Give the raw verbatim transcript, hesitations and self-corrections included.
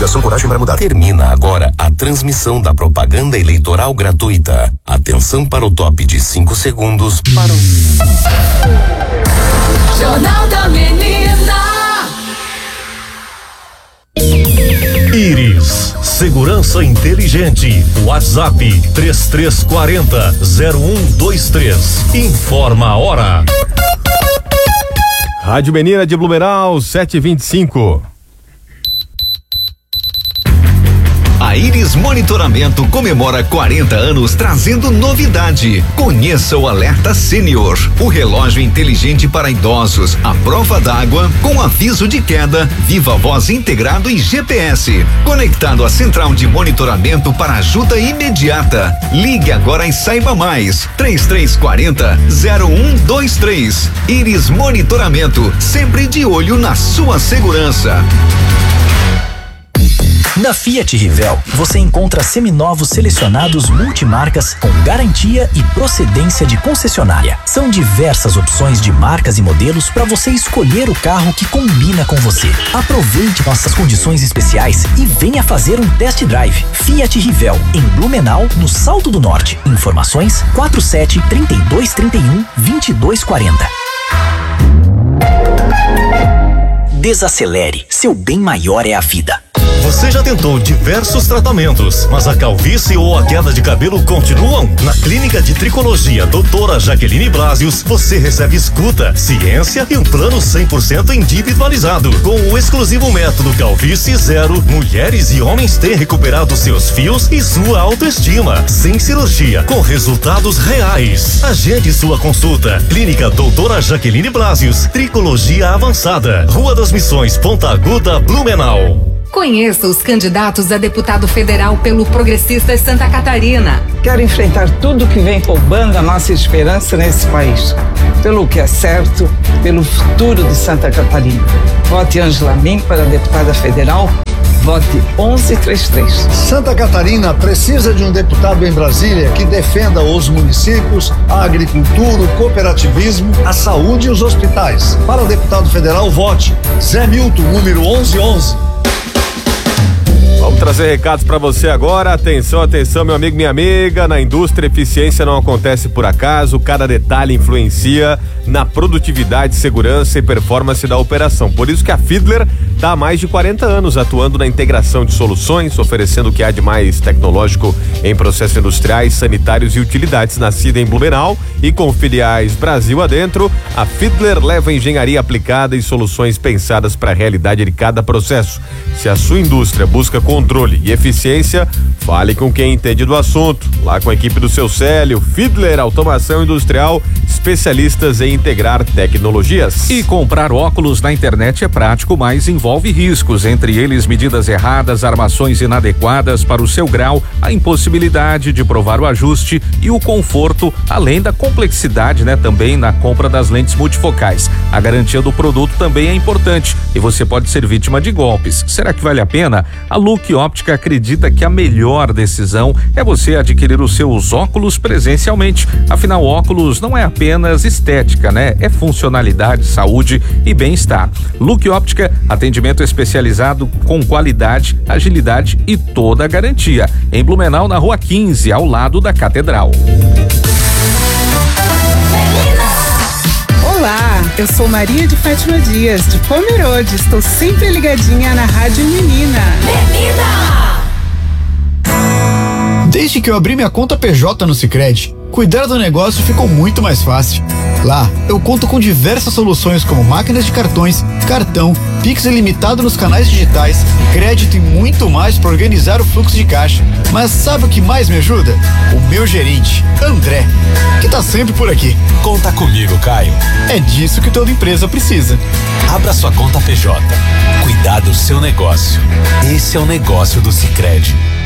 Coligação Coragem para Mudar. Termina agora a transmissão da propaganda eleitoral gratuita. Atenção para o top de cinco segundos para o Jornal da Menina. Íris, segurança inteligente. WhatsApp três três quatro zero zero um dois três. Informa a hora. Rádio Menina de Blumenau, sete e vinte e cinco. A Íris Monitoramento comemora quarenta anos trazendo novidade. Conheça o Alerta Sênior, o relógio inteligente para idosos, a prova d'água com aviso de queda, viva voz integrado e G P S, conectado à central de monitoramento para ajuda imediata. Ligue agora e saiba mais. três três quatro zero zero um dois três. Íris Monitoramento, sempre de olho na sua segurança. Na Fiat Rivel, você encontra seminovos selecionados multimarcas com garantia e procedência de concessionária. São diversas opções de marcas e modelos para você escolher o carro que combina com você. Aproveite nossas condições especiais e venha fazer um test drive. Fiat Rivel, em Blumenau, no Salto do Norte. Informações quatro sete, trinta e dois, trinta e um, vinte e dois quarenta. Desacelere, seu bem maior é a vida. Você já tentou diversos tratamentos, mas a calvície ou a queda de cabelo continuam? Na Clínica de Tricologia doutora Jaqueline Blasius, você recebe escuta, ciência e um plano cem por cento individualizado. Com o exclusivo método Calvície Zero, mulheres e homens têm recuperado seus fios e sua autoestima, sem cirurgia, com resultados reais. Agende sua consulta. Clínica doutora Jaqueline Blasius, Tricologia Avançada, Rua das Missões, Ponta Aguda, Blumenau. Conheça os candidatos a deputado federal pelo Progressistas Santa Catarina. Quero enfrentar tudo que vem roubando a nossa esperança nesse país. Pelo que é certo, pelo futuro de Santa Catarina. Vote Ângela Min para deputada federal. Vote onze trinta e três. Santa Catarina precisa de um deputado em Brasília que defenda os municípios, a agricultura, o cooperativismo, a saúde e os hospitais. Para o deputado federal, vote Zé Milton, número onze onze. Vamos trazer recados para você agora. Atenção, atenção, meu amigo, minha amiga. Na indústria, eficiência não acontece por acaso. Cada detalhe influencia na produtividade, segurança e performance da operação. Por isso que a Fiedler está há mais de quarenta anos atuando na integração de soluções, oferecendo o que há de mais tecnológico em processos industriais, sanitários e utilidades. Nascida em Blumenau e com filiais Brasil adentro, a Fiedler leva engenharia aplicada e soluções pensadas para a realidade de cada processo. Se a sua indústria busca controle e eficiência, fale com quem entende do assunto. Lá com a equipe do seu Célio, Fiedler Automação Industrial, especialistas em integrar tecnologias. E comprar óculos na internet é prático, mas envolve riscos, entre eles medidas erradas, armações inadequadas para o seu grau, a impossibilidade de provar o ajuste e o conforto, além da complexidade, né, também na compra das lentes multifocais. A garantia do produto também é importante e você pode ser vítima de golpes. Será que vale a pena? A Look Óptica acredita que a melhor decisão é você adquirir os seus óculos presencialmente. Afinal, óculos não é apenas estética, né? É funcionalidade, saúde e bem-estar. Look Óptica, atendimento especializado com qualidade, agilidade e toda a garantia. Em Blumenau, na Rua quinze, ao lado da Catedral. Olá, eu sou Maria de Fátima Dias, de Pomerode. Estou sempre ligadinha na Rádio Menina. Menina! Desde que eu abri minha conta P J no Sicredi, cuidar do negócio ficou muito mais fácil. Lá, eu conto com diversas soluções como máquinas de cartões, cartão, Pix ilimitado nos canais digitais, crédito e muito mais para organizar o fluxo de caixa. Mas sabe o que mais me ajuda? O meu gerente, André, que tá sempre por aqui. Conta comigo, Caio. É disso que toda empresa precisa. Abra sua conta P J. Cuidar do seu negócio. Esse é o negócio do Sicredi.